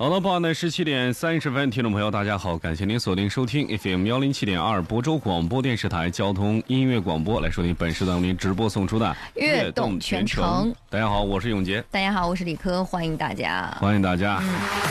好了，傍晚17:30，听众朋友大家好，感谢您锁定收听 FM107.2 亳州广播电视台交通音乐广播，来收听本时段为您直播送出的悦动全程。 大家好，我是永杰。 大家好，我是李科，欢迎大家。 欢迎大家。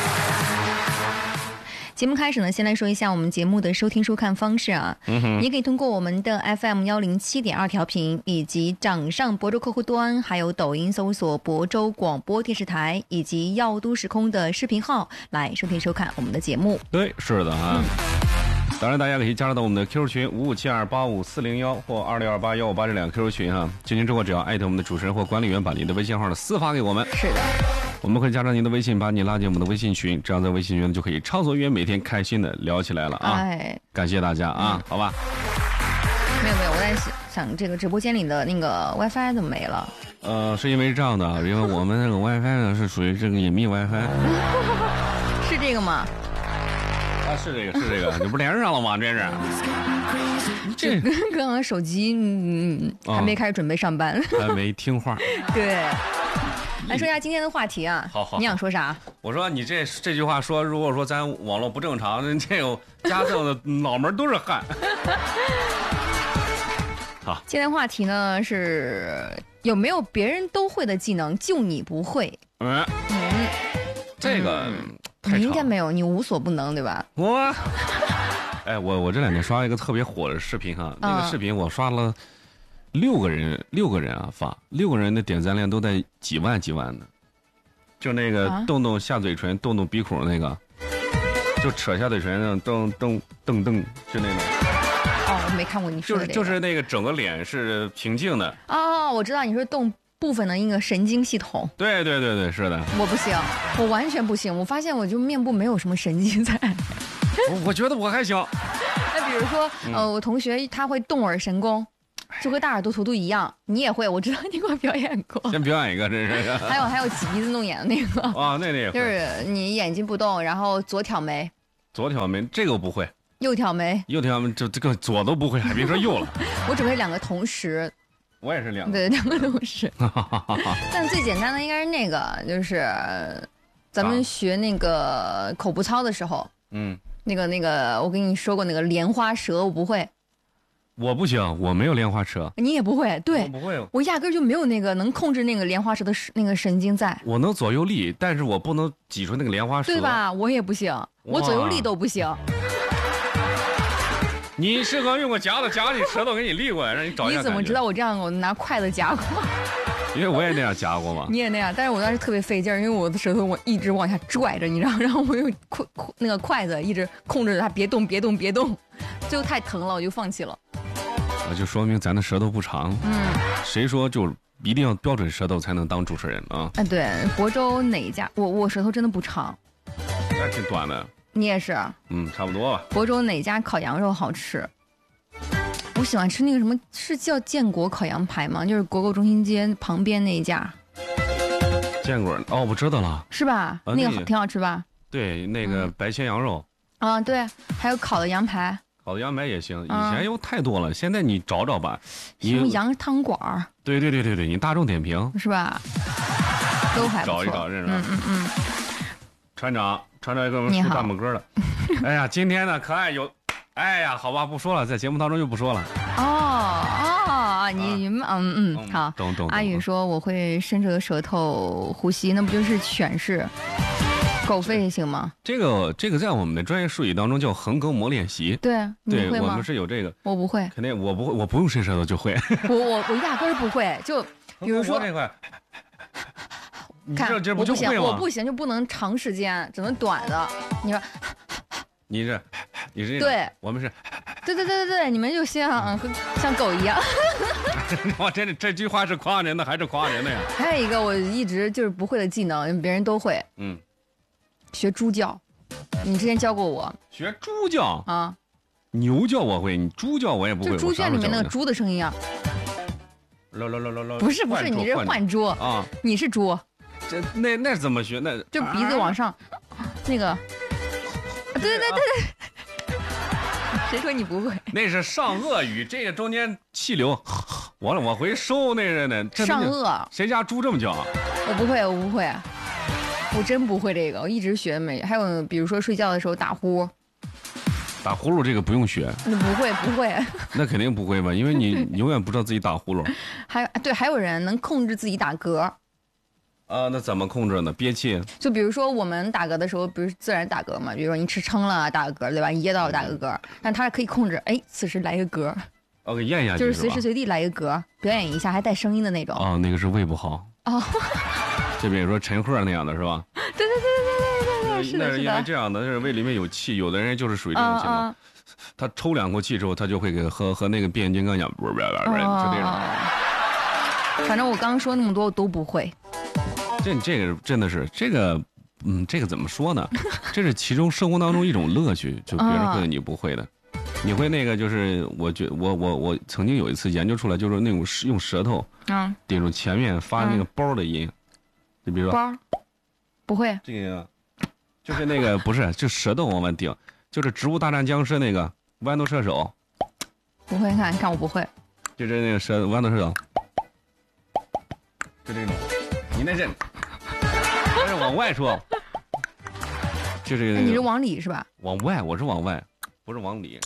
节目开始呢，先来说一下我们节目的收听收看方式啊。你可以通过我们的 FM107.2 调频，以及掌上亳州客户端，还有抖音搜索亳州广播电视台，以及耀都时空的视频号来收听收看我们的节目。 对，是的啊。当然，大家可以加入到我们的 QQ 群5572854401或26281558这两个 QQ 群哈。进群之后，只要艾特我们的主持人或管理员，把您的微信号私发给我们。 是的。 我们会加上您的微信，把你拉进我们的微信群，这样在微信群就可以畅所欲言，每天开心的聊起来了啊！ 哎， 感谢大家啊，好吧？ 没有，我在想这个直播间里的那个 WiFi 怎么没了？ 是因为这样的，因为我们那个 WiFi 呢是属于这个隐秘 WiFi。 是这个吗？ 啊，是这个，你不连上了吗？这刚刚手机还没开始准备上班， 还没听话。对。 来说一下今天的话题啊， 好， 你想说啥？ 我说你这句话说，如果说咱网络不正常，这个家政的脑门都是汗。好， 今天话题呢是有没有别人都会的技能，就你不会？ 这个你应该没有，你无所不能，对吧？ 我这两天刷了一个特别火的视频哈，那个视频我刷了。6个人啊发，6个人的点赞量都在几万的，就那个动动下嘴唇，动动鼻孔那个，就扯下嘴唇那种蹬，就那种。 哦，我没看过你说的这个。 就是那个整个脸是平静的。 哦，我知道你说动部分的那个神经系统。 对，是的。 我不行，我完全不行。我发现我就面部没有什么神经在。 我觉得我还行。 那比如说，我同学他会动耳神功。就和大耳朵图图一样，你也会，我知道你给我表演过。 先表演一个，这是。 还有挤鼻子弄眼的那个。 啊，那也会。 就是你眼睛不动，然后左挑眉。 这个我不会。 右挑眉， 就这个左都不会，还别说右了。 我只会2个同时。 我也是2个。 对，2个同时。但最简单的应该是那个，就是咱们学那个口部操的时候，那个，我跟你说过那个莲花舌，我不会。 我不行，我没有莲花舌。 你也不会？对， 我不会， 我压根就没有那个能控制那个莲花舌的那个神经在。 我能左右立，但是我不能挤出那个莲花舌， 对吧？我也不行，我左右立都不行。 你适合用个夹子夹你舌头给你立过来，让你找一下。 你怎么知道我这样？我拿筷子夹过。 因为我也那样夹过嘛。 你也那样，但是我当时特别费劲，因为我的舌头我一直往下拽着，你知道，然后我用那个筷子一直控制着它别动，最后太疼了，我就放弃了。 就说明咱的舌头不长。谁说就一定要标准舌头才能当主持人啊？ 对，亳州哪一家？我舌头真的不长， 那挺短的。 你也是？ 差不多吧。 亳州哪家烤羊肉好吃？我喜欢吃那个什么，是叫建国烤羊排吗？就是国购中心街旁边那一家。 建国哦，我知道了， 是吧？那个挺好吃吧？ 对，那个白切羊肉。 对，还有烤的羊排。 烤的羊排也行，以前有太多了，现在你找找吧。 什么羊汤馆儿？ 对，你大众点评是吧？都还不错。 找一找，认识。船长一个是大拇哥的。哎呀，今天呢可爱有，哎呀，好吧，不说了，在节目当中就不说了。 好。懂。阿宇说我会伸着舌头呼吸，那不就是犬式？狗吠行吗？ 这个在我们的专业术语当中叫横膈膜练习。 对，你会吗？ 我们是有这个。 我不会。 肯定我不会，我不用伸舌头就会。 我压根儿不会，就比如说这块。 看这不就会吗？ 我不行，就不能长时间，只能短的。你说， 你是对， 我们是， 对，你们就像狗一样。 哇，这句话是夸人的还是夸人的呀？ 还有一个我一直就是不会的技能，别人都会。学猪叫，你之前教过我。 学猪叫啊？ 牛叫我会，你猪叫我也不会。 就猪圈里面那个猪的声音啊。不是，你这换猪啊？你是猪。 那怎么学？那就鼻子往上，那个，对，谁说你不会？ 那是上颚语，这个中间气流，我回收那个呢。 上颚， 谁家猪这么叫？ 我不会。 我真不会这个，我一直学没。还有比如说睡觉的时候打呼。 打呼噜这个不用学。 不会。 那肯定不会吧，因为你永远不知道自己打呼噜。 还有人能控制自己打嗝。 那怎么控制呢？憋气。 就比如说我们打嗝的时候，不是自然打嗝嘛？比如说你吃撑了打个嗝，对吧？你噎到了打个嗝，但他可以控制，此时来个嗝。 给咽下去。 就是随时随地来个嗝，表演一下，还带声音的那种。 那个是胃不好。就比如说陈赫那样的是吧？ 对，是的。 那是因为这样的，是胃里面有气，有的人就是属于这种情况。他抽2口气之后，他就会和那个变形金刚一样，就这种。 反正我刚刚说那么多我都不会。 这个真的是这个，这个怎么说呢？这是其中生活当中一种乐趣，就别人会的你不会的。你会那个就是我曾经有一次研究出来，就是那种用舌头顶住前面发那个包的音，就比如说包，不会这个就是那个不是就舌头往外顶，就是植物大战僵尸那个豌豆射手， 不会。看我不会， 就是那个豌豆射手，就这种。你那是往外说，就这个。 你是往里是吧？ 往外，我是往外，不是往里。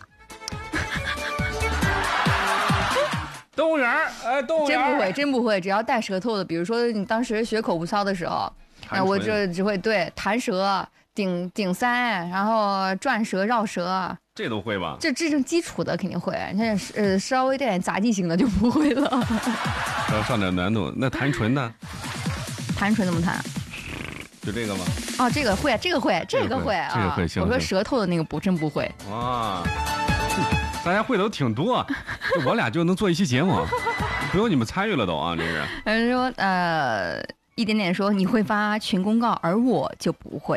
动物园动物园真不会，只要带舌头的，比如说你当时学口部操的时候，我这只会弹舌、顶腮，然后转舌、绕舌， 这都会吧？ 这种基础的肯定会，你稍微带点杂技型的就不会了。 要上点难度。那弹唇呢？ 弹唇怎么弹？ 就这个吗？ 这个会，这个会。 这个会。 我说舌头的那个真不会。 哇，大家会的都挺多，我俩就能做一期节目，不用你们参与了都啊，这是。 人说一点点说你会发群公告，而我就不会。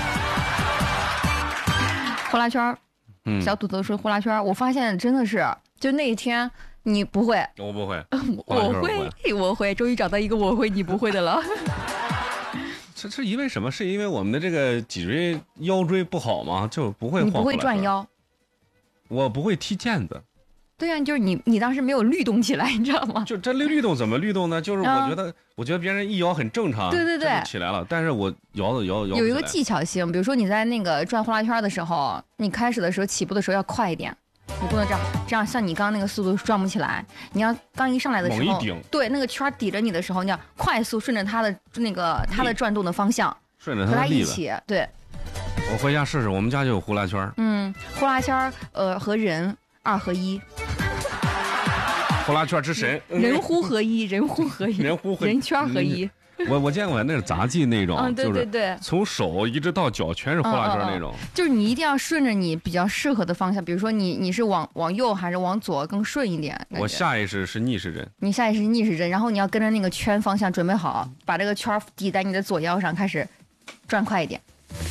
呼啦圈，小土豆说呼啦圈，我发现真的是，就那一天你不会， 我不会， 我会，终于找到一个我会你不会的了。 这是因为什么？是因为我们的这个脊椎腰椎不好吗？就不会。 你不会转腰， 我不会踢毽子。 对呀，就是你当时没有律动起来，你知道吗？ 就这律动怎么律动呢？就是我觉得别人一摇很正常， 对， 起来了，但是我摇有一个技巧性，比如说你在那个转呼啦圈的时候，你开始的时候起步的时候要快一点。你不能这样像你刚刚那个速度转不起来，你要刚一上来的时候，对那个圈抵着你的时候，你要快速顺着它的转动的方向， 顺着和它一起。对， 我回家试试，我们家就有呼啦圈。 呼啦圈和人2合1， 呼啦圈之神， 人呼合一，人圈合一。 我见过那是杂技那种， 对， 从手一直到脚全是呼啦圈那种。 就是你一定要顺着你比较适合的方向，比如说你是往右还是往左更顺一点。 我下意识是逆时针， 你下意识是逆时针，然后你要跟着那个圈方向准备好，把这个圈抵在你的左腰上，开始转快一点。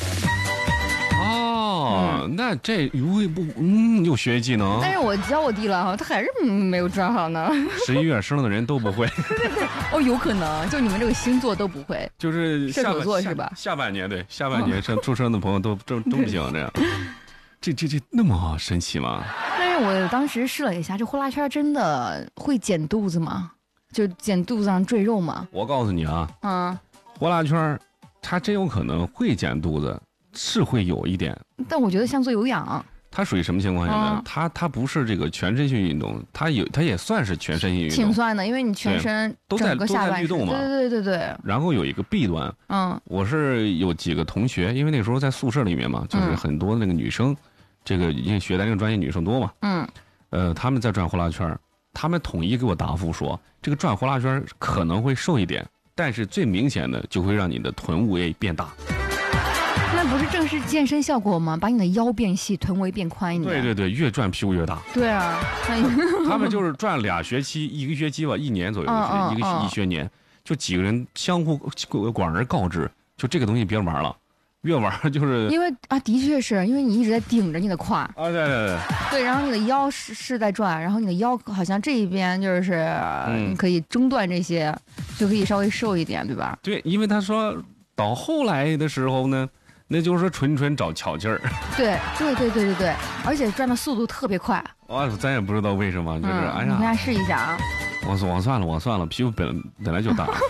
那这又学技能。 但是我教我弟了，他还是没有转好呢。 11月生的人都不会。 对，有可能，就你们这个星座都不会。 就是射手座是吧？ 下半年出生的朋友都不行这样。这那么神奇吗？ 但是我当时试了一下，这呼啦圈真的会减肚子吗？就减肚子上赘肉吗？ 我告诉你啊，呼啦圈它真有可能会减肚子。是会有一点， 但我觉得像做有氧。 它属于什么情况下呢？它不是这个全身性运动，它也算是全身性运动， 挺算的，因为你全身都在律动嘛。 对。 然后有一个弊端，我是有几个同学，因为那个时候在宿舍里面嘛，就是很多那个女生，这个因为学咱这个专业女生多嘛，他们在转呼啦圈，他们统一给我答复说，这个转呼啦圈可能会瘦一点，但是最明显的就会让你的臀围变大。 那不是正是健身效果吗？把你的腰变细，臀围变宽一点。 对，越转屁股越大。 对啊， 他们就是转2学期，1个学期吧，1年左右一学年，就几个人相互广而告之，就这个东西别玩了，越玩就是因为的确是因为你一直在顶着你的胯对，然后你的腰是在转，然后你的腰好像这一边就是你可以中断这些，就可以稍微瘦一点，对吧？ 对，因为他说到后来的时候呢。那就是纯找巧劲儿， 对，而且转的速度特别快。 咱也不知道为什么，就是你回家试一下啊。 我算了，皮肤本来就大。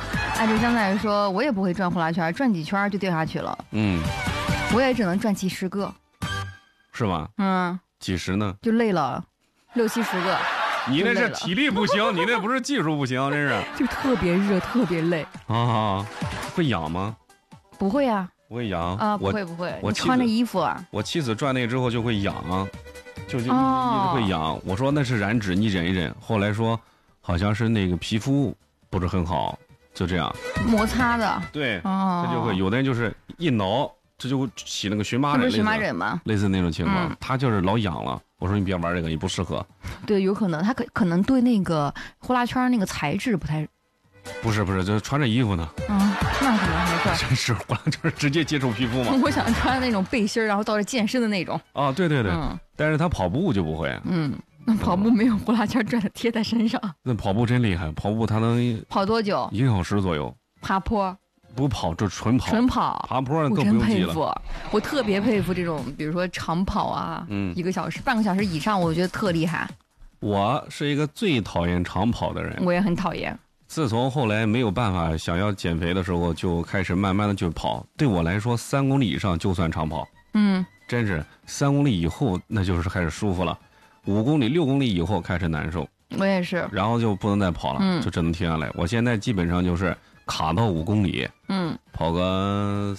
按照相对来说，我也不会转呼啦圈，转几圈就掉下去了。我也只能转几十个。 是吗？几十呢？ 就累了，60、70个。 你那是体力不行，你那不是技术不行，真是。 就特别热，特别累。 会痒吗？ 不会啊。 不会痒啊？不会。 我穿着衣服啊。 我妻子转那之后就会痒，就一直会痒。我说那是燃脂，你忍一忍。后来说好像是那个皮肤不是很好，就这样。 摩擦的。 对。这就会有的人就是一挠。这就会起那个荨麻疹， 不是荨麻疹吗？ 类似那种情况，他就是老痒了。我说你别玩这个，你不适合。 对，有可能他可能对那个呼啦圈那个材质不太。 不是，就是穿着衣服呢。 那可能没事。 真是呼啦圈直接接触皮肤嘛。 我想穿那种背心，然后到这健身的那种。 对。但是他跑步就不会。 那跑步没有呼啦圈转的贴在身上。 那跑步真厉害，跑步他能跑多久 ？1个小时左右。 爬坡。 不跑，就纯跑。爬坡都不用记了。 我特别佩服这种，比如说长跑啊，1个小时、半个小时以上，我觉得特厉害。 我是一个最讨厌长跑的人。 我也很讨厌。 自从后来没有办法想要减肥的时候，就开始慢慢的就跑。对我来说，3公里以上就算长跑。真是3公里以后，那就是开始舒服了。5公里、6公里以后开始难受。 我也是。 然后就不能再跑了，就只能停下来。我现在基本上就是卡到5公里，跑个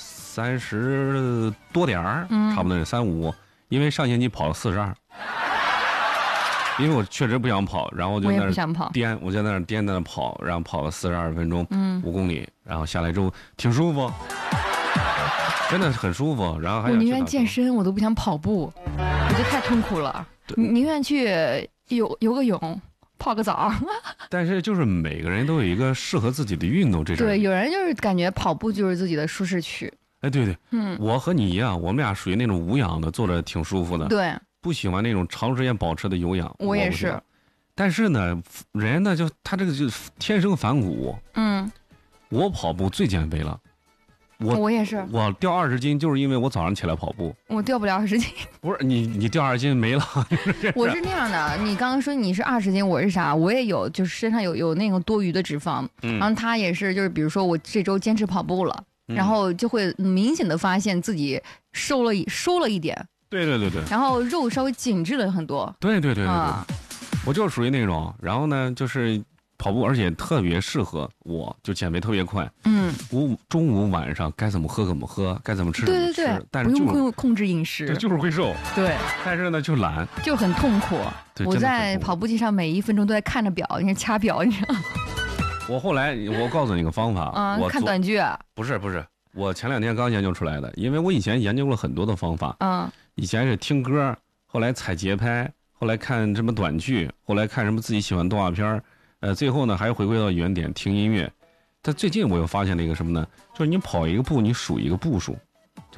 30多点儿，差不多是35。因为上星期跑了42，因为我确实不想跑，然后就在那儿颠，我在那儿颠在那跑，然后跑了42分钟，5公里，然后下来之后挺舒服，真的很舒服。然后还我宁愿健身，我都不想跑步，我觉得太痛苦了，宁愿去游个泳。泡个澡。 但是就是每个人都有一个适合自己的运动，这对，有人就是感觉跑步就是自己的舒适区。 对，我和你一样，我们俩属于那种无氧的，做着挺舒服的。 对， 不喜欢那种长时间保持的有氧。 我也是。 但是呢，人呢就他这个就天生反骨。我跑步最减肥了。 我也是， 我掉20斤就是因为我早上起来跑步。 我掉不了20斤。 不是你掉20斤没了。 我是那样的，你刚刚说你是20斤，我是啥？我也有，就是身上有那种多余的脂肪。然后他也是，就是比如说我这周坚持跑步了，然后就会明显的发现自己瘦了一点。对。然后肉稍微紧致了很多。 对。我就属于那种，然后呢就是跑步，而且特别适合我，就减肥特别快。我中午晚上该怎么喝怎么喝，该怎么吃怎么吃。对， 但是不用控制饮食， 就是会瘦。 对， 但是呢就懒， 就很痛苦。我在跑步机上每1分钟都在看着表，你看掐表，你知道吗？ 我后来我告诉你个方法。 我看短剧啊？ 不是，我前2天刚研究出来的，因为我以前研究了很多的方法。以前是听歌，后来踩节拍，后来看什么短剧，后来看什么自己喜欢动画片最后呢还回归到原点听音乐。但最近我又发现了一个什么呢？就是你跑一个步，你数一个步数，就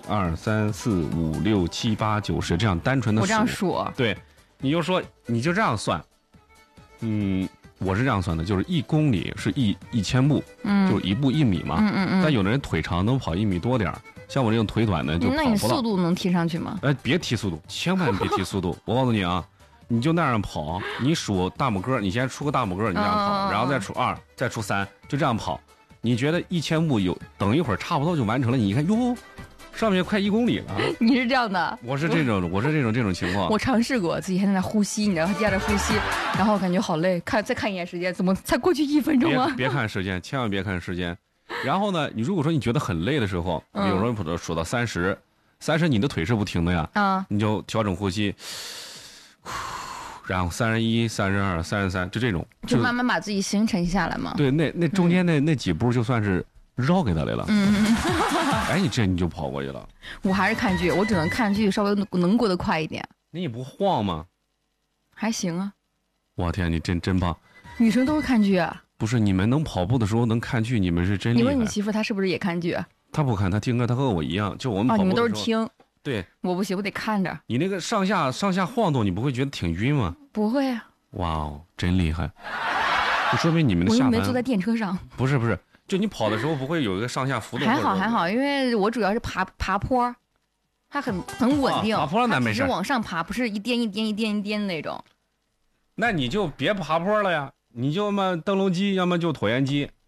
1、2、3、4、5、6、7、8、9、10这样单纯的数。 我这样数。 对，你就说你就这样算。我是这样算的，就是1公里是1000步，就是1步1米嘛。但有的人腿长能跑1米多点儿，像我这种腿短的就跑不了。 那你速度能提上去吗？ 别提速度，千万别提速度。我告诉你啊。你就那样跑，你数大拇哥，你先出个大拇哥，你这样跑，然后再数2，再出3，就这样跑。你觉得1000步等一会儿差不多就完成了，你一看哟，上面快1公里了。 你是这样的？ 我是这种情况。 我尝试过，自己还在那呼吸，你知道，接着呼吸，然后感觉好累，再看一眼时间，怎么才过去1分钟啊？ 别看时间，千万别看时间。然后呢，你如果说你觉得很累的时候，比如说数到30，你的腿是不停的呀。你就调整呼吸。然后31、32、33，就这种， 就慢慢把自己形成下来嘛。 对，那中间那几步就算是绕给他来了。你就跑过去了。 我还是看剧，我只能看剧，稍微能过得快一点。 你不晃吗？ 还行啊。 我天，你真棒。 女生都是看剧啊。 不是，你们能跑步的时候能看剧，你们是真厉害。 你问你媳妇，她是不是也看剧？ 她不看，她听歌，她和我一样，就我们跑步你们都是听。 对， 我不行，我得看着。 你那个上下晃动，你不会觉得挺晕吗？ 不会啊。 哇哦，真厉害！就说明你们的下班。 我又没坐在电车上。 不是，就你跑的时候不会有一个上下浮动。 还好，因为我主要是爬坡，它很稳定。 爬坡那没事。 只是往上爬，不是一颠的那种。 那你就别爬坡了呀，你就么登楼机，要么就椭圆机。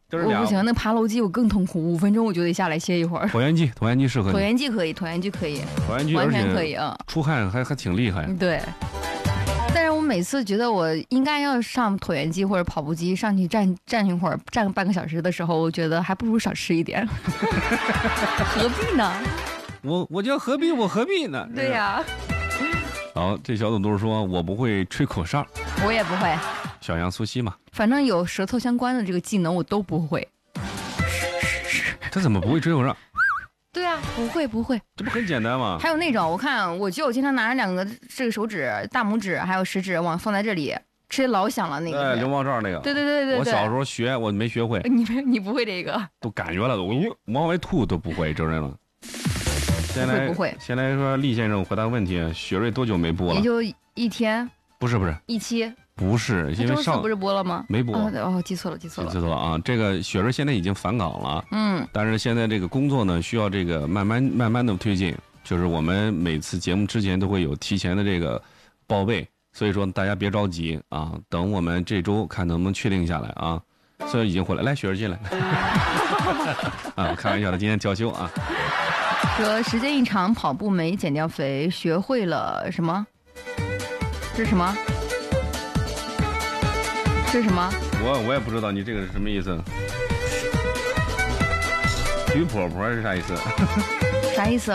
就是俩。 我不行，那爬楼机我更痛苦，5分钟我就得下来歇一会儿。 椭圆机适合你。 椭圆机可以，椭圆机可以， 椭圆机完全可以啊， 出汗还挺厉害。 对。但是我每次觉得我应该要上椭圆机或者跑步机上去站一会儿，站个半个小时的时候，我觉得还不如少吃一点，何必呢？ 我就何必呢？ 对呀。 好，这小土豆说我不会吹口哨， 我也不会。 小羊苏西嘛， 反正有舌头相关的这个技能我都不会。 他怎么不会吹口哨？ 对啊，不会， 这不很简单吗？ 还有那种，我看我舅经常拿着2个这个手指、大拇指还有食指放在这里，吹老响了那个。 流氓罩那个。 对。 我小时候学，我没学会。 你不会这个？ 都感觉了，我往外吐都不会，承认了。 不会。 先来说厉先生回答问题，雪瑞多久没播了？ 也就1天。 不是 1期。 不是，因为周4不是播了吗？ 没播。 记错了啊！这个雪瑞现在已经返岗了，但是现在这个工作呢，需要这个慢慢的推进，就是我们每次节目之前都会有提前的这个报备，所以说大家别着急啊，等我们这周看能不能确定下来啊。虽然已经回来，来雪瑞进来。啊，开玩笑的，今天调休啊。 说时间一长，跑步没减掉肥，学会了什么？这是什么？我也不知道你这个是什么意思。鱼婆婆是啥意思？ 啥意思？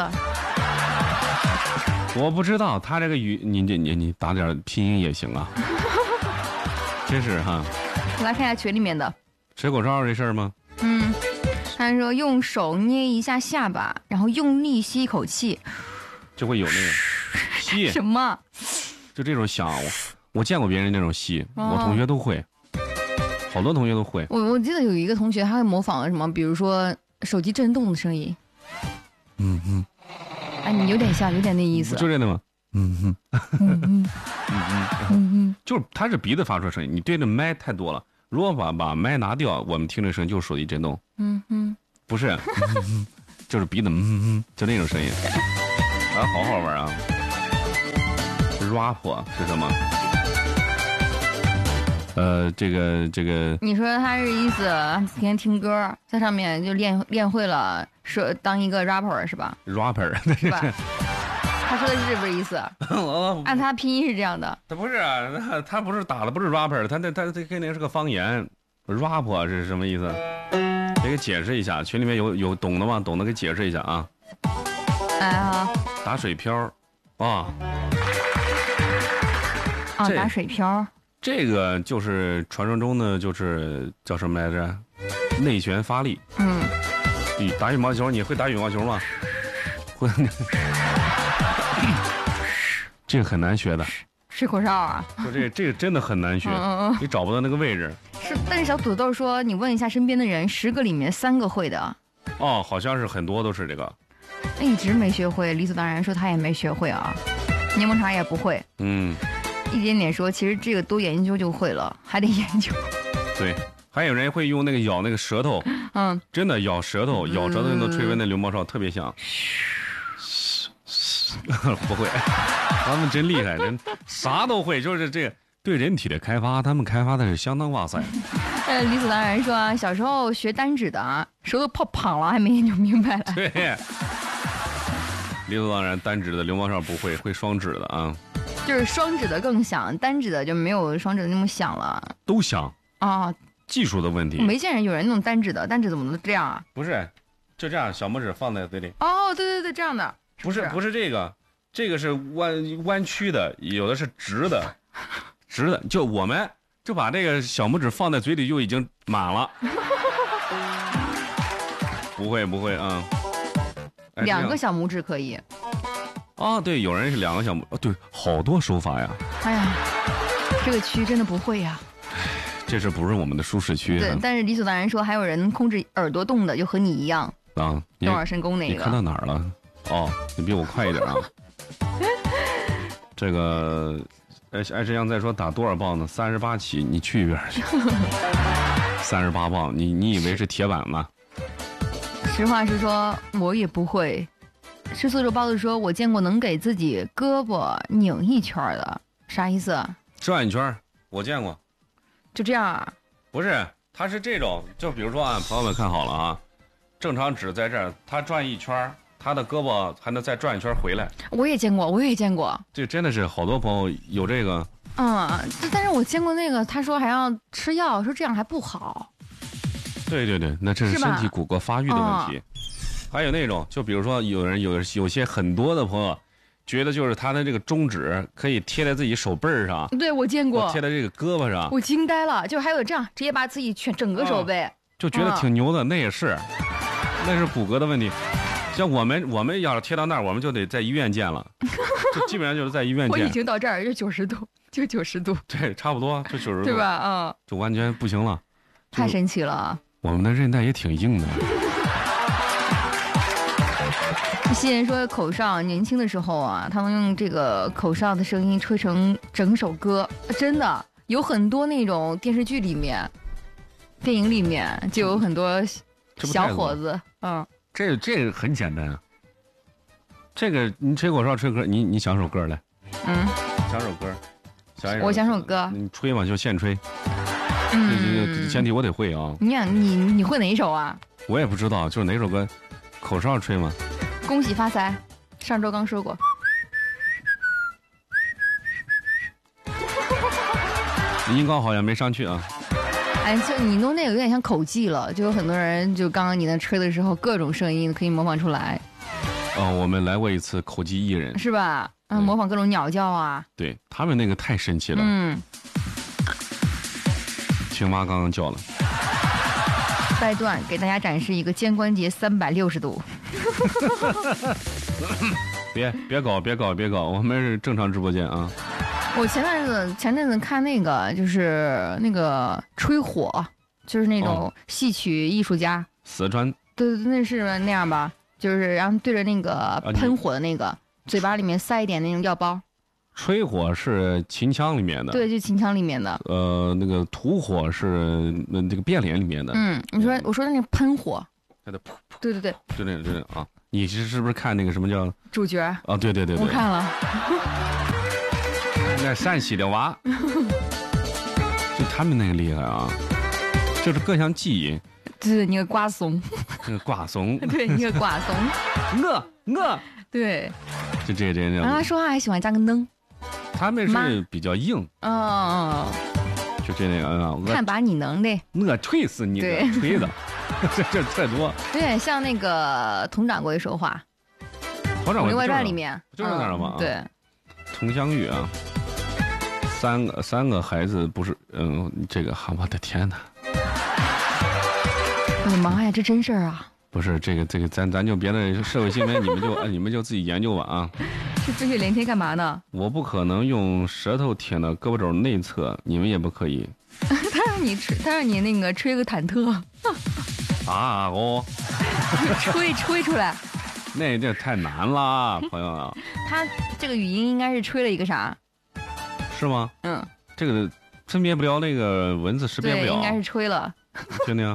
我不知道，他这个鱼，你打点拼音也行啊。真是哈。 我来看一下群里面的吹口哨这事儿吗？ 他说用手捏一下下巴，然后用力吸一口气， 就会有那个吸什么？ 就这种响，我见过别人那种吸，我同学都会，好多同学都会。 我记得有一个同学他会模仿什么，比如说手机震动的声音。哎，你有点像，有点那意思。 就这的吗？就是他是鼻子发出声音，你对着麦太多了。如果把麦拿掉，我们听这声音就是手机震动。不是，就是鼻子就那种声音。啊，好玩啊 ！rap 是什么？这个。你说他是意思天天听歌，在上面就练会了，说当一个 rapper 是吧 ？rapper 是吧？他说的是不是意思？按他拼音是这样的。 他不是啊，他不是打的不是 rapper， 他肯定是个方言。rap 是什么意思？得给解释一下，群里面有懂的吗？懂的给解释一下啊。 哎好。 打水漂啊。 打水漂。 这个就是传说中的，就是叫什么来着？内旋发力。打羽毛球，你会打羽毛球吗？会。这个很难学的。 吹口哨啊？ 这个真的很难学，你找不到那个位置。 但是小土豆说，你问一下身边的人，10个里面3个会的。 好像是很多都是这个。 一直没学会，理所当然说他也没学会啊。柠檬茶也不会。一点点说，其实这个多研究就会了，还得研究。对， 还有人会用那个咬那个舌头，真的咬舌头就能吹完那流氓哨，特别响。不会，他们真厉害，人啥都会，就是这个对人体的开发，他们开发的是相当哇塞。 理所当然说啊，小时候学单指的，舌头泡胖了，还没研究明白了。 对，理所当然，单指的流氓哨不会，会双指的啊。 就是双指的更响，单指的就没有双指的那么响了。 都响啊， 技术的问题。 我没见人有人弄单指的，单指怎么能这样啊？ 不是，就这样，小拇指放在嘴里。 对，这样的。 不是这个是弯曲的，有的是直的，就我们就把这个小拇指放在嘴里就已经满了。不会啊。 2个小拇指可以。 对，有人是2个小拇，对，好多手法呀。 哎呀，这个区真的不会呀。 这是不是我们的舒适区？ 对，但是理所当然说，还有人控制耳朵动的，就和你一样。动耳神功那个。 你看到哪儿了？你比我快一点啊。这个，爱吃羊在说打多少磅呢？38起，你去一边去。38磅，你以为是铁板吗？ 实话实说，我也不会。吃素肉包子说，我见过能给自己胳膊拧一圈的，啥意思？ 转一圈，我见过。 就这样啊？ 不是， 它是这种，就比如说啊，朋友们看好了啊，正常指在这儿，它转一圈，它的胳膊还能再转一圈回来。 我也见过。 这真的是好多朋友有这个。 但是我见过那个，他说还要吃药，说这样还不好。 对，那这是身体骨骼发育的问题。还有那种，就比如说有些很多的朋友，觉得就是他的这个中指可以贴在自己手背上。 对，我见过。 贴在这个胳膊上， 我惊呆了。就还有这样，直接把自己整个手背， 就觉得挺牛的。那也是，那是骨骼的问题。像我们要是贴到那儿，我们就得在医院见了，就基本上就是在医院见。 我已经到这儿就90度，就90度。 对，差不多就90度， 对吧？ 就完全不行了。 太神奇了。 我们的韧带也挺硬的。 这些人说口哨年轻的时候啊，他们用这个口哨的声音吹成整首歌，真的有很多那种电视剧里面、电影里面就有很多小伙子。 这个很简单啊。这个你吹口哨吹歌，你想首歌来。想首歌。 我想首歌。 你吹嘛就现吹。前提我得会啊。 你会哪一首啊？ 我也不知道，就是哪首歌，口哨吹嘛。 恭喜发财，上周刚说过。 音高好像没上去啊。 就你弄那个有点像口技了，就有很多人就刚刚你在吹的时候，各种声音可以模仿出来。 我们来过一次口技艺人， 是吧？模仿各种鸟叫啊。 对他们那个太神奇了。青蛙刚刚叫了。 掰段给大家展示一个肩关节360度。 别搞，我们是正常直播间啊。 我前阵子看那个就是那个吹火，就是那种戏曲艺术家。 四川。 对，那是那样吧？就是然后对着那个喷火的那个，嘴巴里面塞一点那种药包。 吹火是秦腔里面的。对， 就秦腔里面的。 那个吐火是这个变脸里面的。 我说的那个喷火。 对， 对， 就那个啊。你是不是看那个什么叫主角啊？对， 我看了。 那陕西的娃，就他们那个厉害啊，就是各项技艺。 对，你个瓜怂。 那个瓜怂。 对，你个瓜怂。 我。 对。 就这。然后他说话还喜欢加个能。 他们是比较硬。就这那个看把你能的。 我吹死你的，吹的。这太多。 有点像那个佟掌柜说话。 佟掌柜外传里面就是那儿吗？ 对。 佟湘玉啊，三个孩子不是这个我的天哪！ 我的妈呀，这真事儿啊！ 不是这个咱就别的社会新闻，你们就自己研究吧啊！ 这飞雪连天干嘛呢？ 我不可能用舌头舔到胳膊肘内侧，你们也不可以。 他让你那个吹个忐忑。吹出来。 这太难了，朋友啊！ 他这个语音应该是吹了一个啥？ 是吗？这个分辨不了，那个文字识别不了。 对，应该是吹了。 听听。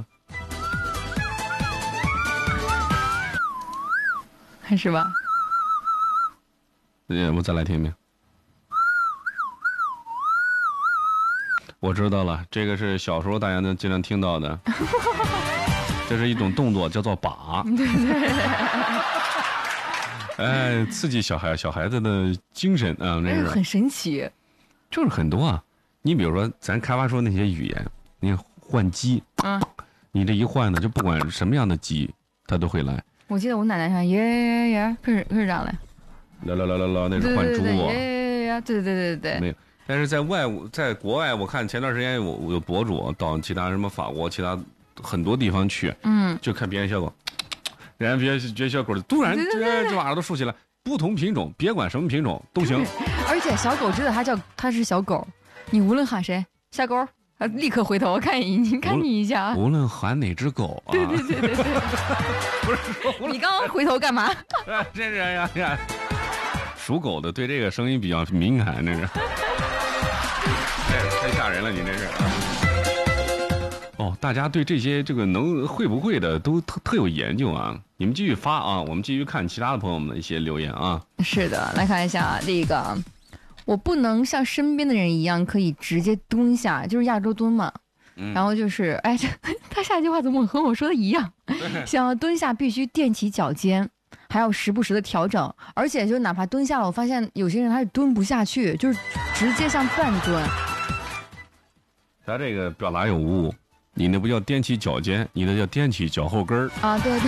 还是吧？ 我再来听听。我知道了，这个是小时候大家能经常听到的。这是一种动作，叫做把。刺激小孩子的精神啊，那是很神奇。 就是很多啊，你比如说咱开发出那些语言，你换鸡，你这一换呢，就不管什么样的鸡，它都会来。 我记得我奶奶上耶，可是这样嘞。 啦，那是换猪。 对。 没有，但是在国外，我看前段时间有博主到其他什么法国，其他很多地方去，就看别人小狗，人家别小狗突然就把耳朵竖起来，不同品种，别管什么品种都行。 而且小狗知道它是小狗，你无论喊谁，小狗。立刻回头看你一下， 无论喊哪只狗啊！ 对。不是说你刚刚回头干嘛？ 这是呀，属狗的对这个声音比较敏感，这是。太吓人了，你这是。大家对这些会不会的都特有研究啊！你们继续发啊，我们继续看其他的朋友们的一些留言啊。 是的，来看一下这个。我不能像身边的人一样可以直接蹲下，就是亚洲蹲嘛。 然后就是哎，他下一句话怎么和我说的一样？想要蹲下必须踮起脚尖，还要时不时的调整，而且就哪怕蹲下了，我发现有些人他是蹲不下去，就是直接像半蹲。 他这个表达有误，你那不叫踮起脚尖，你那叫踮起脚后跟儿啊！对。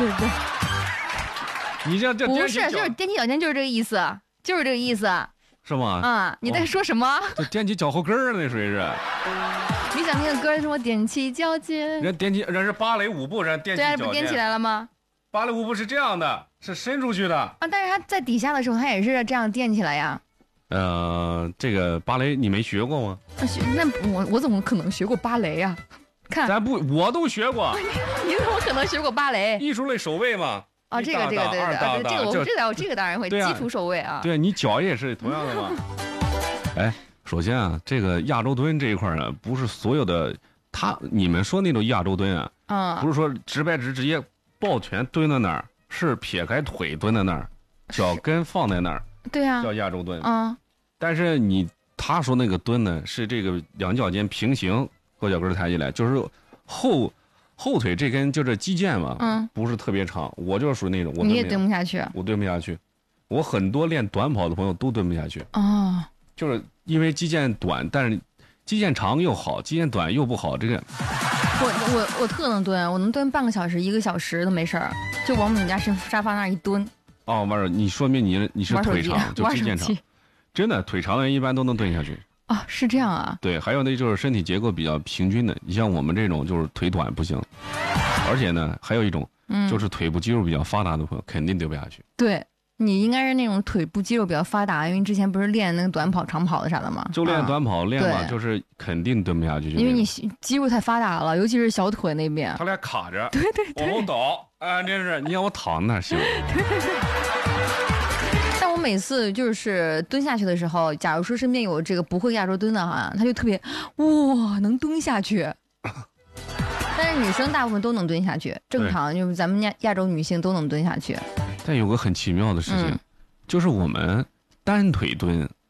你这不是，就是踮起脚尖，就是这个意思，就是这个意思， 是吗？ 啊，你在说什么？ 这踮起脚后跟儿那属于是。 你想那个歌是什么？踮起脚尖。 人踮起，人是芭蕾舞步，人踮起脚尖。 对，不踮起来了吗？ 芭蕾舞步是这样的，是伸出去的啊， 但是他在底下的时候，他也是这样踮起来呀。 这个芭蕾你没学过吗？ 那我怎么可能学过芭蕾呀？看， 我都学过。 你怎么可能学过芭蕾？ 艺术类手位嘛。 啊，这个对，这个当然会，基础手位啊。 对，你脚也是同样的嘛。哎，首先啊，这个亚洲蹲这一块呢，不是所有的你们说那种亚洲蹲啊，不是说直白直接抱拳蹲在那儿，是撇开腿蹲在那儿，脚跟放在那儿。 对啊， 叫亚洲蹲。但是他说那个蹲呢，是这个两脚尖平行，后脚跟抬起来，就是后腿这根就这肌腱嘛，不是特别长。我就是属于那种， 你也蹲不下去。 我蹲不下去，我很多练短跑的朋友都蹲不下去。 哦， 就是因为肌腱短，但是肌腱长又好，肌腱短又不好。这个， 我特能蹲，我能蹲半个小时、1个小时都没事儿，就往我们家沙发那儿一蹲。 哦，你说明你是腿长，就肌腱长，真的腿长的人一般都能蹲下去。 啊，是这样啊。 对，还有那就是身体结构比较平均的，你像我们这种就是腿短不行，而且呢，还有一种，就是腿部肌肉比较发达的朋友肯定蹲不下去。 对，你应该是那种腿部肌肉比较发达，因为之前不是练那个短跑、长跑的啥的吗？ 就练短跑练嘛，就是肯定蹲不下去。 因为你肌肉太发达了，尤其是小腿那边。 他俩卡着。 对。 往后倒，啊，真是你让我躺那行。 对。但我每次就是蹲下去的时候，假如说身边有这个不会亚洲蹲的哈，他就特别哇能蹲下去。但是女生大部分都能蹲下去，正常就是咱们亚洲女性都能蹲下去。 但有个很奇妙的事情，就是我们单腿蹲